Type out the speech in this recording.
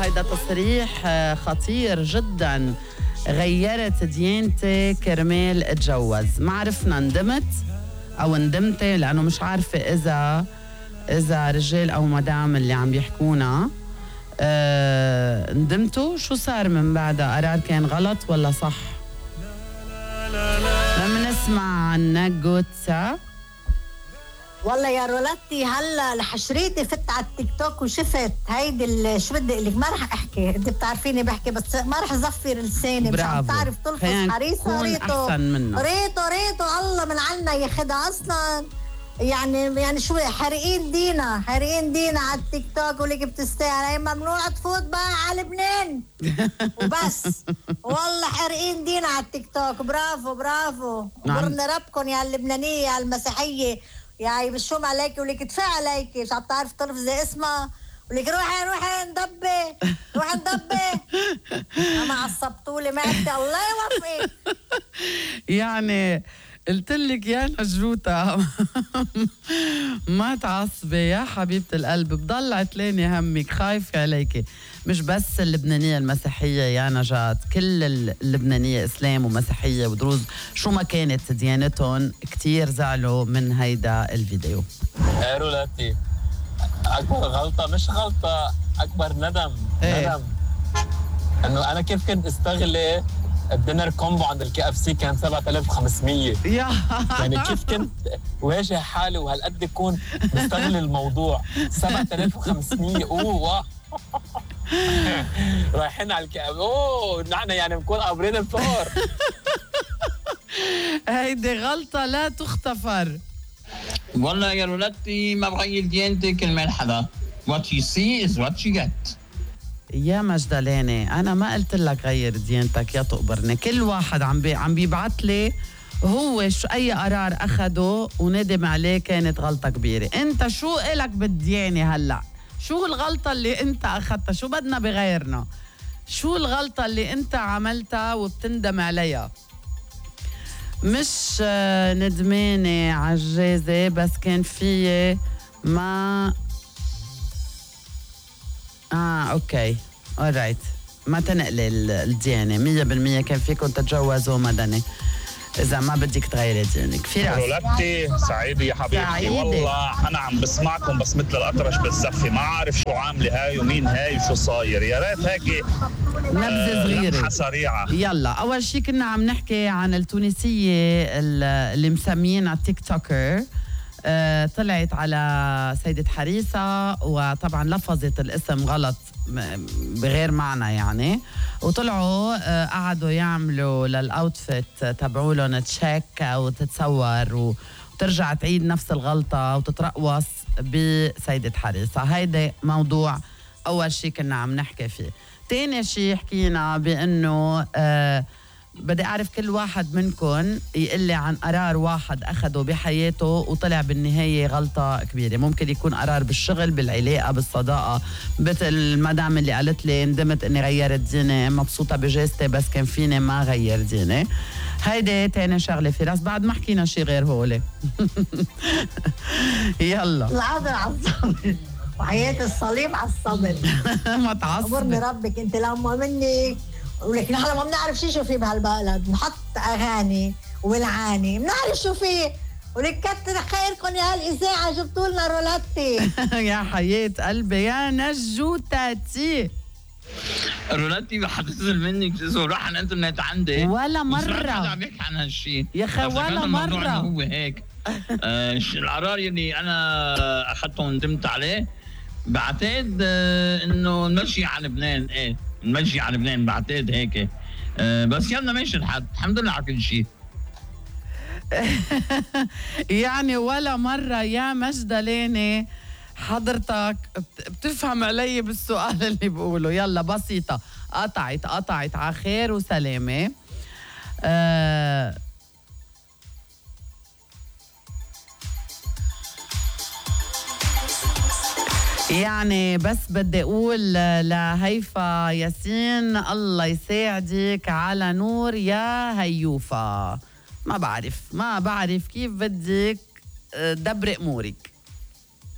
هيدا تصريح خطير جدا. غيرت ديانتي كرمال اتجوز. ما عرفنا ندمت او ندمتي، لانه مش عارفه اذا رجال او مدام اللي عم يحكونا ندمتوا. شو صار من بعدها؟ قرار كان غلط ولا صح؟ لما نسمع عنك جوتسا. والله يا رولاتي هلا لحشريتي فت على التيك توك وشفت هيدي شو بدي اقول لك، ما رح احكي، انت بتعرفيني بحكي بس ما رح زفر لساني. مش عم تعرف تلفظ حريصه. ريتو الله من عنا ياخدها اصلا. يعني شو حرقين دينا على التيك توك ولك بتستاهل. هي ممنوع تفوت بقى على لبنان وبس. والله حرقين دينا على التيك توك. برافو برنا ربكم يا اللبنانيه يا المسيحيه. يعني بشوم عليكي ولك تفع عليكي. مش عم تعرف تلفظي اسمها ولك روحي ندبي. انا عصبتولي معدتي الله يوفقك. يعني قلت لك يا نجروتا ما تعصبي يا حبيبة القلب، بضل عتلاني همك، خايفة عليكي. مش بس اللبنانية المسيحية يا نجاة، كل اللبنانية إسلام ومسيحية ودروز شو ما كانت ديانتهم كتير زعلوا من هيدا الفيديو. رولاتي أكبر غلطة، مش غلطة، أكبر ندم. ندم إنه أنا كيف كنت استغلي الدينر كومبو عند الكي اف سي كان 7500. يعني كيف كنت واجه حالي وهالقد يكون مستغل الموضوع. 7500 اوه رايحين على الكي اف. نحن يعني بنكون قابرين الفور. هيدي غلطة لا تغتفر. والله يا رولاتي ما بغير ديانتي كرمال حدا. What you see is what you get. يا مجدلاني أنا ما قلت لك غير ديانتك يا تقبرني. كل واحد عم بيبعت لي هو شو أي قرار أخده وندم عليه كانت غلطة كبيرة. أنت شو إلك بالديانة هلأ؟ شو الغلطة اللي أنت أخدتها؟ شو بدنا بغيرنا؟ شو الغلطة اللي أنت عملتها وبتندم عليها؟ مش ندمانة عجازة، بس كان فيي ما اوكي alright ما تنقلي الديانة 100%. كان فيكم تتجوزوا مدني إذا ما بدك تغيري دينك. فراس رولاتي سعيدة يا حبيبتي. سعيدة. والله أنا عم بسمعكم بس مثل الأطرش بالزفة، ما عارف شو عاملة هاي ومين هاي وشو صاير. يا ريت هيك نبذة صغيرة لمحة سريعة. يلا أول شي كنا عم نحكي عن التونسية اللي مسمينها تيك توكر. طلعت على سيدة حريصة وطبعا لفظت الاسم غلط بغير معنى يعني، وطلعوا قعدوا يعملوا للأوتفيت تبعولهم تشيك أو تتصور وترجع تعيد نفس الغلطة وتترقص بسيدة حريصة. هيدا موضوع أول شي كنا عم نحكي فيه. تاني شي حكينا بأنه بدي أعرف كل واحد منكم يقلي عن قرار واحد أخده بحياته وطلع بالنهاية غلطة كبيرة. ممكن يكون قرار بالشغل، بالعلاقة، بالصداقة، مثل المدام اللي قالت لي ندمت إني غيرت ديني، مبسوطة بجازتي بس كان فيني ما غير ديني. هيدي تاني شغلة. فراس بعد ما حكينا شي غير هولي. يلا العذر على الصبر وحياة الصليب على الصبر. ما تعصبي أمرني ربك أنت لما مني. ولك نحن ما بنعرف شو في بهالبلد، نحط اغاني ولعاني بنعرف شو في. ولك كتر خيركم يا هالاذاعه جبتوا لنا رولاتي. يا حياة قلبي يا نجوتاتي. رولاتي بحتزل منك جزء راح عن الانترنت عندي ولا مرة عم يحكي عن هالشيء يا اخي ولا مرة. هو هيك القرار اللي انا اخذته وندمت عليه بعتقد انه نمشي على لبنان. نمشي على لبنان بعتقد هيك. بس يلا ماشي الحمد لله على كل شيء. يعني ولا مرة يا مجدلاني حضرتك بتفهم علي بالسؤال اللي بقوله. يلا بسيطة، قطعت على خير وسلامة. يعني بس بدي اقول لهيفا ياسين الله يساعدك على نور يا هيوفا. ما بعرف كيف بدك دبر امورك.